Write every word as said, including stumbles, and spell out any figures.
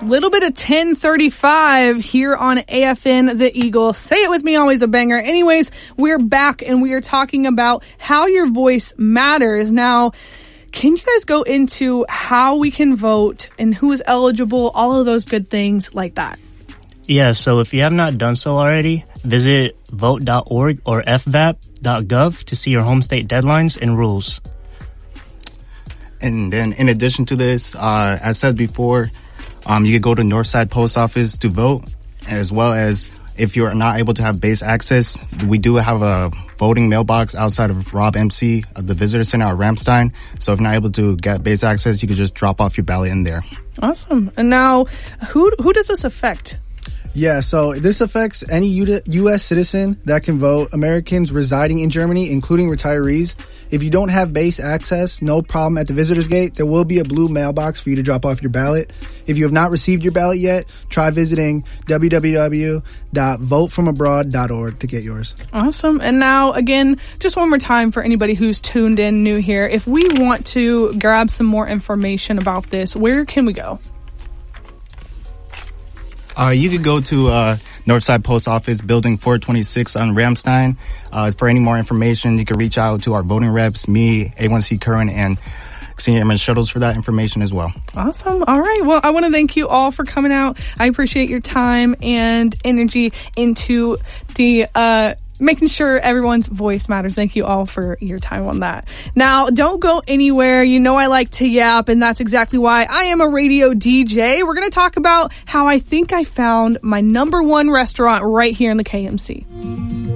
little bit of ten thirty-five here on A F N The Eagle. Say it with me, always a banger. Anyways, we're back and we are talking about how your voice matters. Now, can you guys go into how we can vote and who is eligible, all of those good things like that? Yeah, so if you have not done so already, visit vote dot org or f v a p dot gov to see your home state deadlines and rules. And then in addition to this, uh, as said before, um, you could go to Northside Post Office to vote, as well as if you're not able to have base access, we do have a voting mailbox outside of Rob M C at the Visitor Center at Ramstein. So if you're not able to get base access, you could just drop off your ballot in there. Awesome. And now, who who does this affect? Yeah, so this affects any U S citizen that can vote, Americans residing in Germany, including retirees. If you don't have base access, no problem at the visitor's gate. There will be a blue mailbox for you to drop off your ballot. If you have not received your ballot yet, try visiting w w w dot vote from abroad dot org to get yours. Awesome. And now, again, just one more time for anybody who's tuned in new here, if we want to grab some more information about this, where can we go? Uh, you could go to uh, Northside Post Office, Building four twenty-six on Ramstein. Uh, for any more information, you can reach out to our voting reps, me, A one C Curran, and Senior Airman Shuttles for that information as well. Awesome. All right. Well, I want to thank you all for coming out. I appreciate your time and energy into the uh making sure everyone's voice matters. Thank you all for your time on that. Now, don't go anywhere. You know I like to yap, and that's exactly why I am a radio D J. We're going to talk about how I think I found my number one restaurant right here in the K M C.